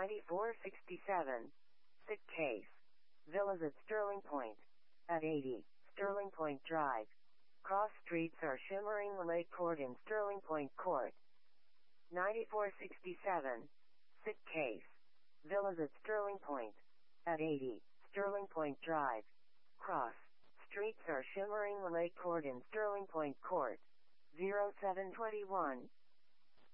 9467. Sick case. Villas at Sterling Point. At 80, Sterling Point Drive. Cross streets are shimmering Lake Court and Sterling Point Court. 9467. Sick case. Villas at Sterling Point. At 80, Sterling Point Drive. Cross streets are shimmering Lake Court and Sterling Point Court. 0721.